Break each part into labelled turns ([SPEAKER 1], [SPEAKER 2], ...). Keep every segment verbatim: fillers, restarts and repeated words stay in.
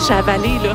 [SPEAKER 1] j'ai avalé, là.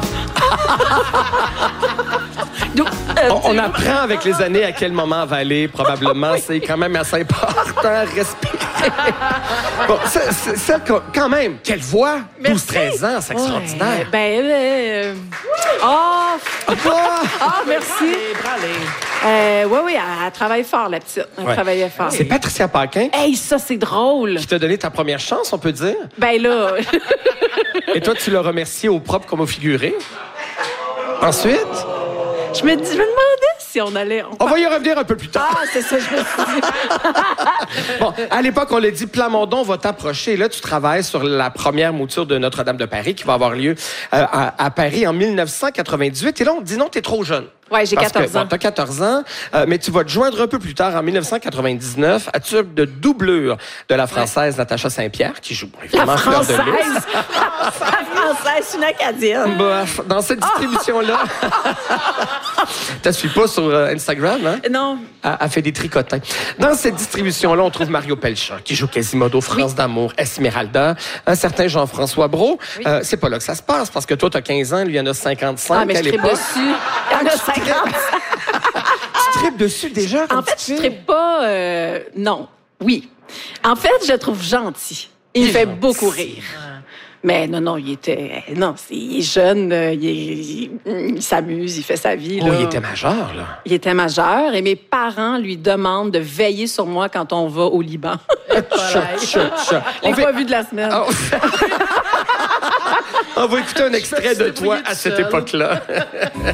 [SPEAKER 1] Donc, euh,
[SPEAKER 2] On, on apprend avec les années à quel moment avaler, probablement. Oui. C'est quand même assez important. Respirer. Bon, c'est, c'est, c'est, quand même, quelle voix! douze treize ans, c'est extraordinaire.
[SPEAKER 1] Ouais, ben, euh... Oh! Oh, merci. Euh, oui, oui, elle, elle travaille fort, la petite. Elle ouais. travaillait fort.
[SPEAKER 2] C'est Patricia Paquin.
[SPEAKER 1] Hey, ça, c'est drôle.
[SPEAKER 2] Qui t'a donné ta première chance, on peut dire?
[SPEAKER 1] Ben là...
[SPEAKER 2] Et toi, tu l'as remercié au propre comme au figuré. Ensuite?
[SPEAKER 1] Je me, dis, je me demandais si on allait...
[SPEAKER 2] On, on va y revenir un peu plus tard.
[SPEAKER 1] Ah, c'est ça, je me suis dit.
[SPEAKER 2] Bon, à l'époque, on l'a dit, Plamondon va t'approcher. Là, tu travailles sur la première mouture de Notre-Dame de Paris qui va avoir lieu euh, à, à Paris en mille neuf cent quatre-vingt-dix-huit. Et là, on te dit non, t'es trop jeune.
[SPEAKER 1] Oui, j'ai quatorze
[SPEAKER 2] que,
[SPEAKER 1] ans.
[SPEAKER 2] Bon, t'as quatorze ans, euh, mais tu vas te joindre un peu plus tard, en mille neuf cent quatre-vingt-dix-neuf, à tube de doublure de la Française ouais. Natacha Saint-Pierre, qui joue évidemment Fleur de Lys.
[SPEAKER 1] La Française, c'est une Acadienne.
[SPEAKER 2] Bah, dans cette distribution-là, tu ne suis pas sur euh, Instagram, hein?
[SPEAKER 1] Non.
[SPEAKER 2] Elle, elle fait des tricotins. Dans cette distribution-là, on trouve Mario Pelchat, qui joue Quasimodo, France oui. d'amour, Esmeralda, un certain Jean-François Brault. Oui. Euh, c'est pas là que ça se passe, parce que toi, tu as quinze ans, lui, il en a cinquante-cinq.
[SPEAKER 1] Ah, mais je tripe dessus. Il en a cinquante.
[SPEAKER 2] Tu tripes dessus déjà?
[SPEAKER 1] En fait, je tripe pas... Euh, non. Oui. En fait, je le trouve gentil. Il, il me fait gentil. Beaucoup rire. Mais non, non, il était... Non, c'est, il est jeune, il, il, il s'amuse, il fait sa vie.
[SPEAKER 2] Oh,
[SPEAKER 1] là.
[SPEAKER 2] il était majeur, là.
[SPEAKER 1] Il était majeur et mes parents lui demandent de veiller sur moi quand on va au Liban.
[SPEAKER 2] Tcha, tcha, tcha.
[SPEAKER 1] On l'a pas vu de la semaine. Oh.
[SPEAKER 2] On va écouter un extrait de toi à cette époque-là.